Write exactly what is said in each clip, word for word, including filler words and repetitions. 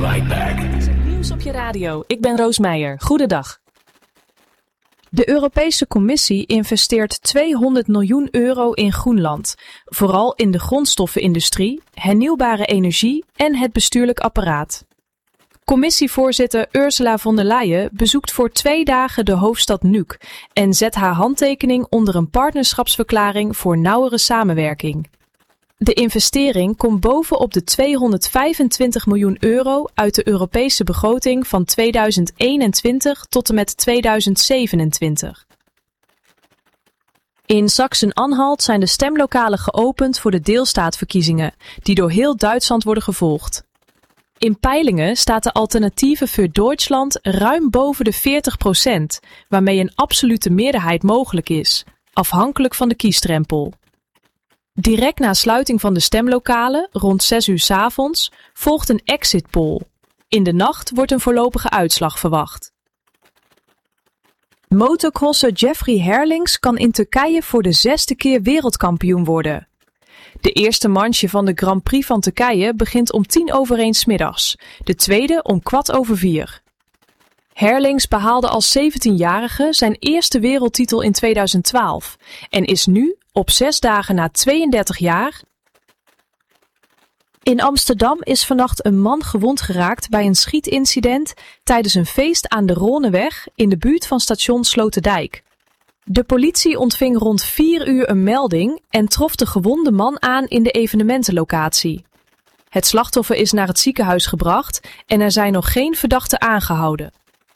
right back. Nieuws op je radio. Ik ben Roos Meijer. Goedendag. De Europese Commissie investeert tweehonderd miljoen euro in Groenland. Vooral in de grondstoffenindustrie, hernieuwbare energie en het bestuurlijk apparaat. Commissievoorzitter Ursula von der Leyen bezoekt voor twee dagen de hoofdstad Nuuk en zet haar handtekening onder een partnerschapsverklaring voor nauwere samenwerking. De investering komt bovenop de tweehonderdvijfentwintig miljoen euro uit de Europese begroting van tweeduizend eenentwintig tot en met tweeduizend zevenentwintig. In Sachsen-Anhalt zijn de stemlokalen geopend voor de deelstaatverkiezingen, die door heel Duitsland worden gevolgd. In peilingen staat de Alternatieve für Deutschland ruim boven de veertig procent, waarmee een absolute meerderheid mogelijk is, afhankelijk van de kiesdrempel. Direct na sluiting van de stemlokalen, rond zes uur 's avonds, volgt een exit poll. In de nacht wordt een voorlopige uitslag verwacht. Motocrosser Jeffrey Herlings kan in Turkije voor de zesde keer wereldkampioen worden. De eerste manche van de Grand Prix van Turkije begint om tien over één 's middags, de tweede om kwart over vier. Herlings behaalde als zeventienjarige zijn eerste wereldtitel in tweeduizend twaalf en is nu, op zes dagen na tweeëndertig jaar... In Amsterdam is vannacht een man gewond geraakt bij een schietincident tijdens een feest aan de Roneweg in de buurt van station Sloterdijk. De politie ontving rond vier uur een melding en trof de gewonde man aan in de evenementenlocatie. Het slachtoffer is naar het ziekenhuis gebracht en er zijn nog geen verdachten aangehouden.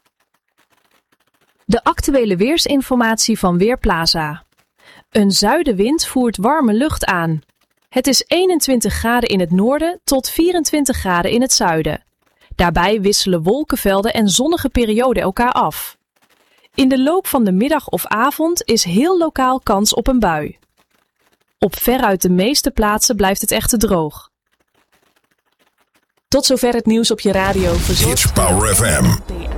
De actuele weersinformatie van Weerplaza. Een zuidenwind voert warme lucht aan. Het is eenentwintig graden in het noorden tot vierentwintig graden in het zuiden. Daarbij wisselen wolkenvelden en zonnige perioden elkaar af. In de loop van de middag of avond is heel lokaal kans op een bui. Op veruit de meeste plaatsen blijft het echter droog. Tot zover het nieuws op je radio. It's Power F M.